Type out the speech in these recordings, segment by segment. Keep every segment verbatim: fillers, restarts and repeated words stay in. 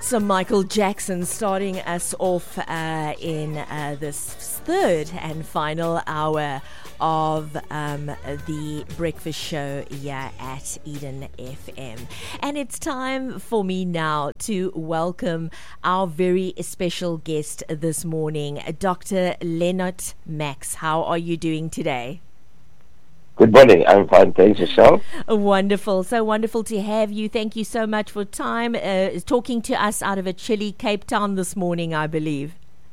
So Michael Jackson starting us off uh, in uh, this third and final hour of um, the breakfast show here at Eden F M. And it's time for me now to welcome our very special guest this morning, Doctor Lennart Max. How are you doing today? Good morning. I'm fine. Thanks. Yourself? Wonderful. So wonderful to have you. Thank you so much for time uh, talking to us out of a chilly Cape Town this morning, I believe.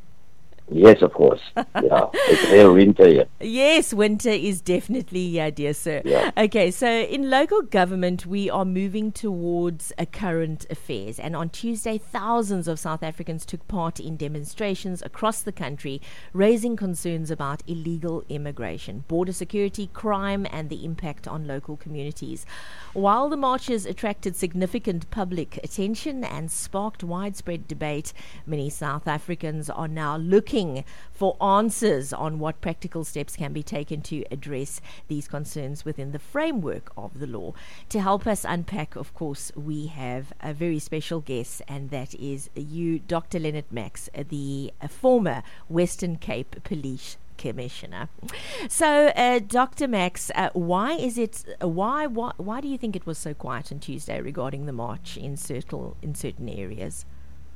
Yes, of course. Yeah, it's real winter here. Yes, winter is definitely here, dear sir. Yeah. Okay, so in local government, we are moving towards a current affairs. And on Tuesday, thousands of South Africans took part in demonstrations across the country, raising concerns about illegal immigration, border security, crime, and the impact on local communities. While the marches attracted significant public attention and sparked widespread debate, many South Africans are now looking for answers on what practical steps can be taken to address these concerns within the framework of the law. To help us unpack, of course, we have a very special guest, and that is you, Doctor Lennart Max, the uh, former Western Cape Police Commissioner. So, uh, Doctor Max, uh, why is it? Uh, why, why? Why do you think it was so quiet on Tuesday regarding the march in certain in certain areas?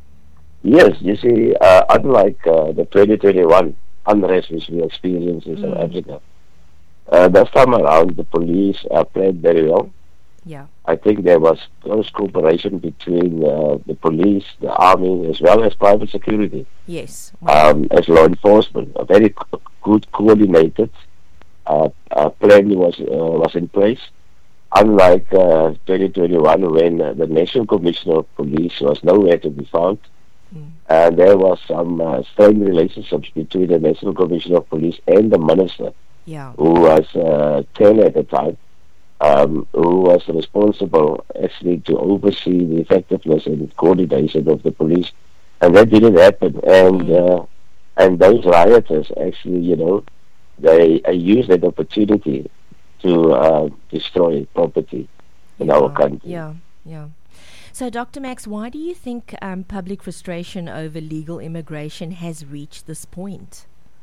Yes, you see, uh, unlike uh, the twenty twenty-one unrest which we experienced in mm. South Africa, uh, this time around the police uh, played very well. Yeah, I think there was close cooperation between uh, the police, the army, as well as private security. Yes, wow. um, as law enforcement, a very co- good coordinated uh, uh, plan was uh, was in place. Unlike uh, twenty twenty-one, when uh, the National Commissioner of Police was nowhere to be found. Mm. And there was some uh, strained relationships between the National Commissioner of Police and the Minister, yeah. who was uh, Taylor at the time, um, who was responsible actually to oversee the effectiveness and coordination of the police, and that didn't happen. And mm. uh, and those rioters actually, you know, they uh, used that opportunity to uh, destroy property in yeah. our country. Yeah, yeah. So, Doctor Max, why do you think um, public frustration over legal immigration has reached this point?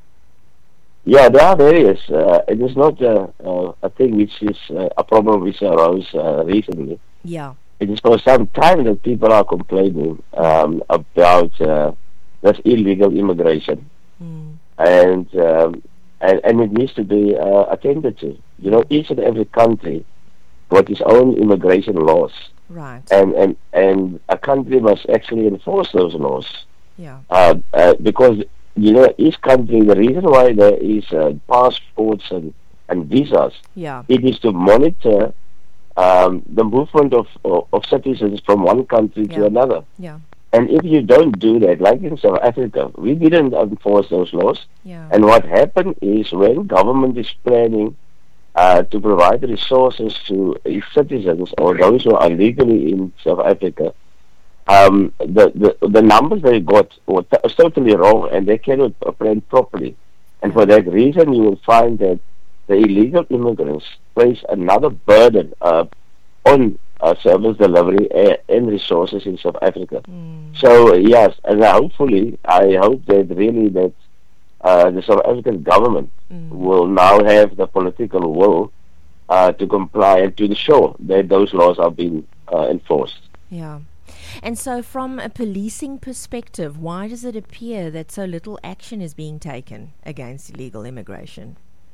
Yeah, there are various. Uh, it is not uh, uh, a thing which is uh, a problem which arose uh, recently. Yeah. It is for some time that people are complaining um, about uh, this illegal immigration. Mm. And, um, and and it needs to be uh, attended to. You know, each and every country got its own immigration laws. Right. And, and and a country must actually enforce those laws. Yeah. Uh, uh, because, you know, each country, the reason why there is uh, passports and, and visas, yeah. it is to monitor um, the movement of, of, of citizens from one country yeah. to another. Yeah. And if you don't do that, like in South Africa, we didn't enforce those laws. Yeah. And what happened is when government is planning Uh, to provide resources to its citizens or those who are legally in South Africa, um, the, the the numbers they got were t- totally wrong, and they cannot plan properly. And for that reason, you will find that the illegal immigrants place another burden uh, on uh, service delivery and, and resources in South Africa. Mm. So yes, and hopefully, I hope that really that Uh, the South African government mm. will now have the political will uh, to comply and to ensure that those laws are being uh, enforced. Yeah. And so from a policing perspective, why does it appear that so little action is being taken against illegal immigration?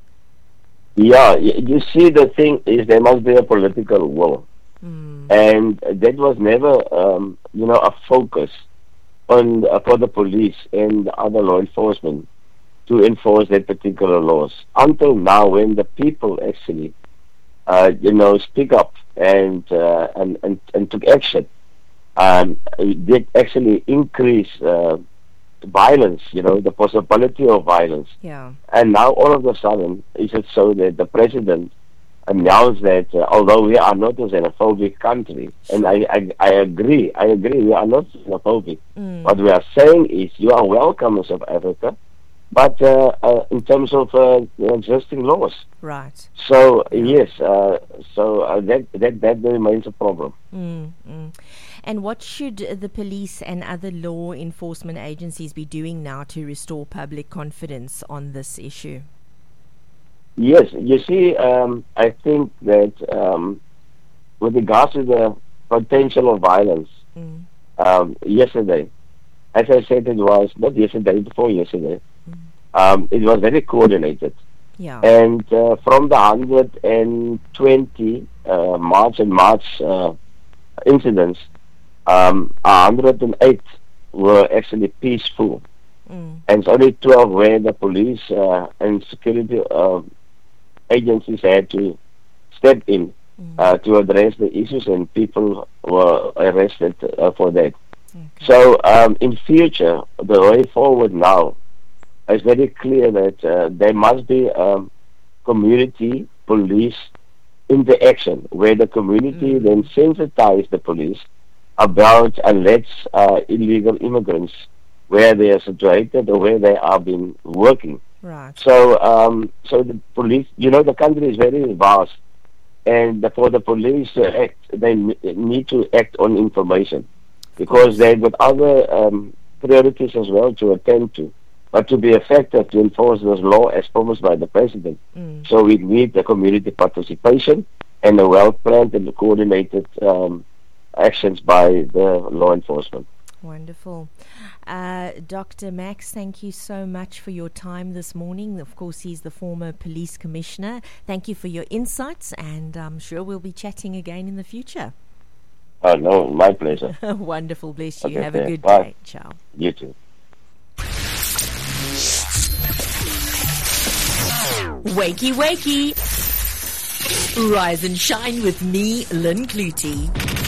Yeah, y- you see, the thing is there must be a political will. Mm. And that was never, um, you know, a focus on uh, for the police and other law enforcement to enforce that particular laws until now, when the people actually, uh, you know, speak up and uh, and, and and took action, um, did actually increase uh, violence. You know, the possibility of violence. Yeah. And now all of a sudden, is it so that the president announced that uh, although we are not a xenophobic country, sure. and I, I I agree, I agree, we are not xenophobic. Mm. What we are saying is, you are welcome in South Africa. but uh, uh, in terms of uh, existing laws. Right. So yes, uh, so uh, that that that remains a problem. Mm, mm. And what should the police and other law enforcement agencies be doing now to restore public confidence on this issue? Yes, you see, um, I think that um, with regards to the potential of violence, Mm. um, yesterday, as I said, it was not yesterday, before yesterday. Mm. Um, it was very coordinated. Yeah. And uh, from the one hundred twenty uh, March and March uh, incidents, um, one hundred eight were actually peaceful. Mm. And it's only twelve where the police uh, and security uh, agencies had to step in Mm. uh, to address the issues, and people were arrested uh, for that. Okay. So um, in future, the way forward now, it's very clear that uh, there must be um, community police interaction where the community Mm. then sensitize the police about alleged uh, illegal immigrants where they are situated or where they are been working. Right. So, um, so the police, you know, the country is very vast, and for the police to act, they n- need to act on information because they've got other um, priorities as well to attend to. But to be effective, to enforce this law as promised by the president, Mm. so we need the community participation and a well-planned and coordinated um, actions by the law enforcement. Wonderful. Uh, Doctor Max, thank you so much for your time this morning. Of course, he's the former police commissioner. Thank you for your insights, and I'm sure we'll be chatting again in the future. Oh, no, my pleasure. Wonderful. Bless you. Okay, Have a good bye. day. Ciao. You too. Wakey, wakey. Rise and shine with me, Lynn Clutie.